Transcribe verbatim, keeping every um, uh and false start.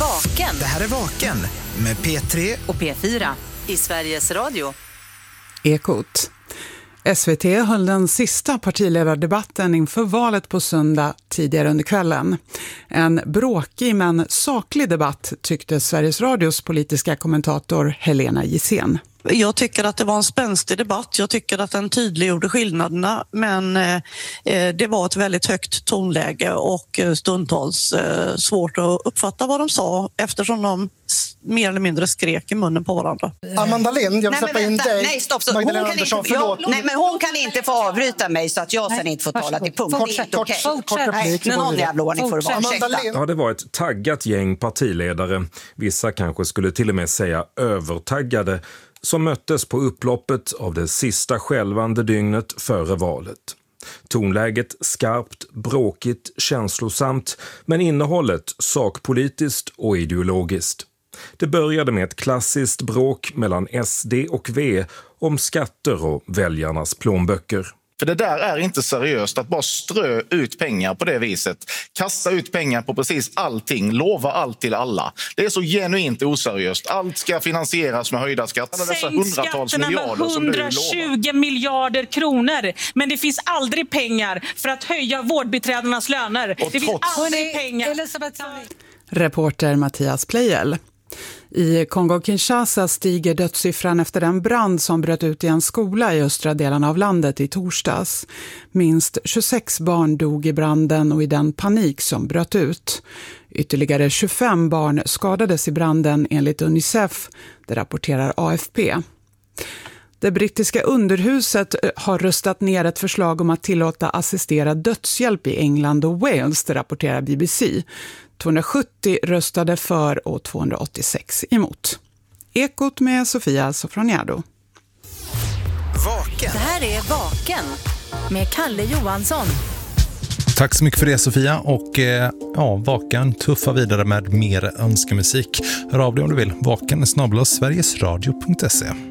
Vaken. Det här är Vaken med P tre och P fyra i Sveriges Radio. Ekot. S V T höll den sista partiledardebatten inför valet på söndag tidigare under kvällen. En bråkig men saklig debatt, tyckte Sveriges Radios politiska kommentator Helena Gissén. Jag tycker att det var en spänstig debatt. Jag tycker att den tydliggjorde skillnaderna, men eh, det var ett väldigt högt tonläge och stundtals eh, svårt att uppfatta vad de sa eftersom de mer eller mindre skrek i munnen på varandra. Amanda Lind, jag vill släppa in dig. Nej, stopp, stopp. Hon kan Andersson, inte, jag, nej, men hon kan inte få avbryta mig så att jag sen inte får tala till punkt. Kort, det är inte kort, okej. kort, kort replik. Nej, någon jävla ordning får det vara. Amanda Lind. Ja, det var ett taggat gäng partiledare. Vissa kanske skulle till och med säga övertaggade, som möttes på upploppet av det sista skälvande dygnet före valet. Tonläget skarpt, bråkigt, känslosamt, men innehållet sakpolitiskt och ideologiskt. Det började med ett klassiskt bråk mellan S D och V om skatter och väljarnas plånböcker. För det där är inte seriöst, att bara strö ut pengar på det viset. Kasta ut pengar på precis allting, lova allt till alla. Det är så genuint oseriöst. Allt ska finansieras med höjda skatter. Sänk skatterna med hundratjugo miljarder kronor. Men det finns aldrig pengar för att höja vårdbiträdernas löner. Och det finns aldrig pengar. Reporter Mattias Plejel. I Kongo-Kinshasa stiger dödssiffran efter en brand som bröt ut i en skola i östra delen av landet i torsdags. Minst tjugosex barn dog i branden och i den panik som bröt ut. Ytterligare tjugofem barn skadades i branden enligt Unicef, det rapporterar A F P. Det brittiska underhuset har röstat ner ett förslag om att tillåta assisterad dödshjälp i England och Wales, det rapporterar B B C. tvåhundrasjuttio röstade för och tvåhundraåttiosex emot. Ekot med Sofia Sofroniado. Vaken. Det här är Vaken med Kalle Johansson. Tack så mycket för det, Sofia. Och eh, ja, Vaken tuffa vidare med mer önskemusik. Hör av dig om du vill. Vaken snabel-a sverigesradio punkt se.